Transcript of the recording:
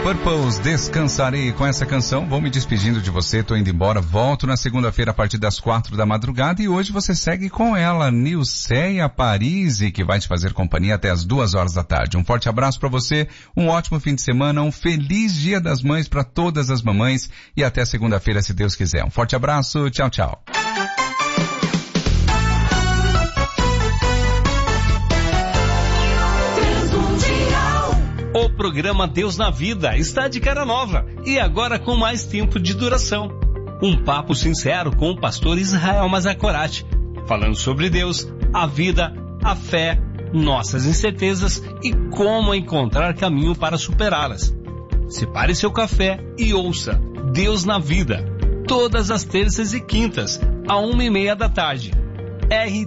Purples, Descansarei. Com essa canção, vou me despedindo de você, tô indo embora, volto na segunda-feira a partir das 4 da madrugada e hoje você segue com ela, Nilceia Parisi, que vai te fazer companhia até as 2 horas da tarde. Um forte abraço pra você, um ótimo fim de semana, um feliz Dia das Mães pra todas as mamães e até segunda-feira, se Deus quiser. Um forte abraço, tchau, tchau. O programa Deus na Vida está de cara nova e agora com mais tempo de duração. Um papo sincero com o pastor Israel Mazakorati, falando sobre Deus, a vida, a fé, nossas incertezas e como encontrar caminho para superá-las. Separe seu café e ouça Deus na Vida, todas as terças e quintas, à 1:30 da tarde.